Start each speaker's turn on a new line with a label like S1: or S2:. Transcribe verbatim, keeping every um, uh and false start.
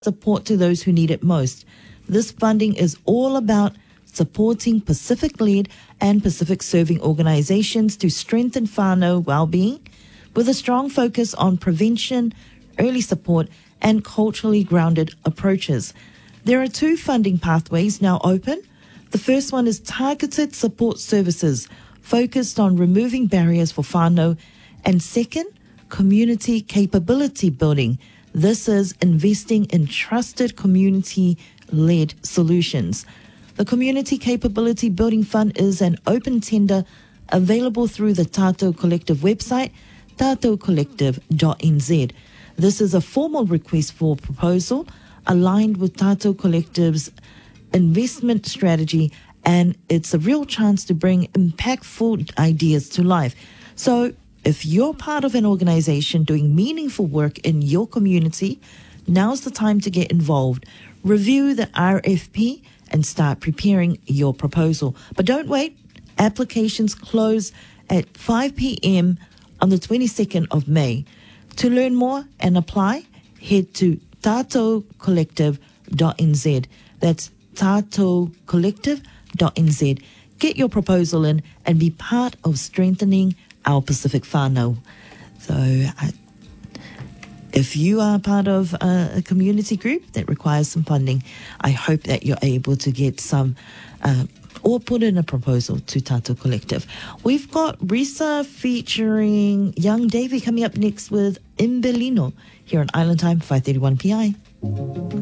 S1: support to those who need it most. This funding is all about supporting Pacific-led and Pacific-serving organizations to strengthen whānau well-being with a strong focus on prevention, early support, and culturally grounded approaches. There are two funding pathways now open. The first one is targeted support services focused on removing barriers for whānau, and second, community capability building. This is investing in trusted community-led solutions. The Community Capability Building Fund is an open tender available through the Tātou Collective website, tātou collective dot n z. This is a formal request for proposal aligned with Tātou Collective's investment strategy, and it's a real chance to bring impactful ideas to life. So if you're part of an organization doing meaningful work in your community, now's the time to get involved. Review the R F P and start preparing your proposal. But don't wait. Applications close at five p.m. on the twenty-second of May. To learn more and apply, head to tātou collective dot n z. That's tātou collective dot n z. Get your proposal in and be part of strengthening our Pacific whānau. So I, if you are part of a, a community group that requires some funding, I hope that you're able to get some uh, or put in a proposal to Tātou Collective. We've got Risa featuring Young Davey coming up next with Imbelino here on Island Time, five thirty-one p.m.